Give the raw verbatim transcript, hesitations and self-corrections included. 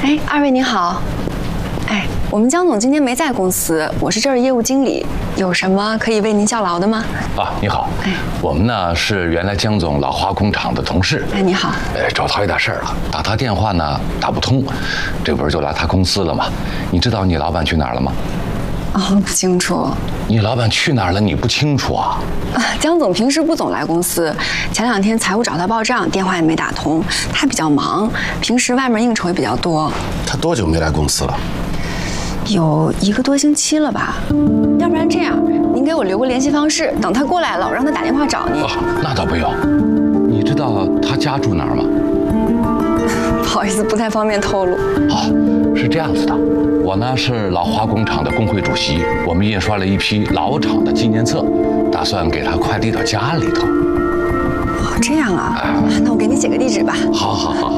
哎，二位您好。哎，我们江总今天没在公司，我是这儿业务经理，有什么可以为您效劳的吗？ 啊，你好。 哎， 我们呢是原来江总老花工厂的同事。 哎，你好。 哎，找他有点事儿了，打他电话呢打不通，这不是就来他公司了吗？你知道你老板去哪儿了吗？ 哦，不清楚。 你老板去哪儿了？你不清楚啊？ 啊，江总平时不总来公司，前两天财务找他报账，电话也没打通，他比较忙，平时外面应酬也比较多。 他多久没来公司了？ 有一个多星期了吧？要不然这样，您给我留个联系方式，等他过来了，我让他打电话找你。 哦，那倒不用。你知道他家住哪儿吗？ 不好意思，不太方便透露。 哦，是这样子的，我呢是老花工厂的工会主席，我们印刷了一批老厂的纪念册，打算给他快递到家里头。 哦，这样啊，那我给你写个地址吧。 好好好。